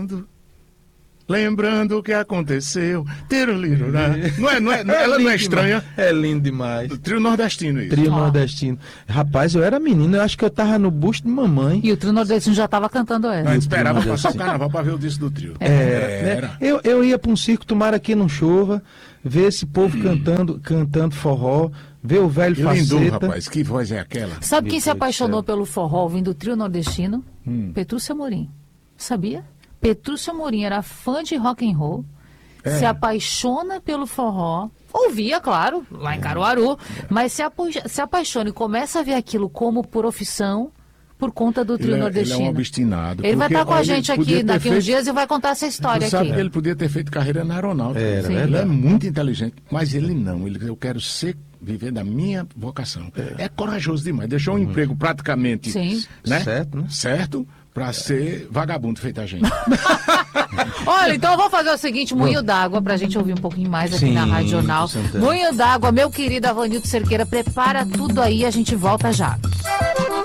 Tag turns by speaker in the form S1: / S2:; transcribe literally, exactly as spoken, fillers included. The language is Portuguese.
S1: Lembrando o que aconteceu. Tirulirurá. Não é, não é, não, ela não é estranha.
S2: É lindo demais.
S1: Trio nordestino isso.
S2: Trio
S3: Ó.
S2: nordestino. Rapaz, eu era menino, eu acho que eu tava no busto de mamãe.
S3: E o trio nordestino já estava cantando
S1: Não,
S3: essa.
S1: esperava
S2: Trio
S1: passar o
S2: nordestino.
S1: carnaval pra ver o disco do trio.
S2: Era, né?
S1: Era.
S2: Eu, eu ia para um circo, tomara que não chova, ver esse povo cantando, cantando forró, ver o velho
S1: Que lindo,
S2: faceta.
S1: rapaz. Que voz é aquela?
S3: Sabe
S2: Meu
S3: quem se
S2: Deus do
S3: apaixonou
S2: céu.
S3: pelo forró ouvindo o trio nordestino?
S1: Hum.
S3: Petrúcio Amorim. Sabia? Petrúcio Amorim era fã de rock and roll,
S1: É.
S3: se apaixona pelo forró, ouvia, claro, lá em Caruaru, mas se, apo- se apaixona e começa a ver aquilo como profissão por conta do trio
S1: Ele é, ele é
S3: nordestino.
S1: um obstinado.
S3: Ele vai
S1: porque,
S3: estar com a
S1: olha,
S3: gente
S1: ele podia
S3: aqui
S1: ter
S3: daqui uns
S1: feito-
S3: dias e vai contar essa história
S1: Tu sabe
S3: aqui.
S1: que ele podia ter feito carreira na aeronáutica.
S2: Era,
S3: Sim.
S1: Ele
S2: verdade.
S1: é muito inteligente, mas ele não. Ele, eu quero ser, viver da minha vocação. É, corajoso demais. Deixou um emprego praticamente
S3: Sim.
S1: né?
S2: Certo, né?
S1: certo para ser vagabundo feito a gente.
S3: Olha, então eu vou fazer o seguinte, Moinho d'Água, pra gente ouvir um pouquinho mais aqui
S2: Sim,
S3: na Rádio Jornal.
S2: Santana.
S3: Moinho d'Água, meu querido Avanildo Cerqueira, prepara tudo aí, a gente volta já.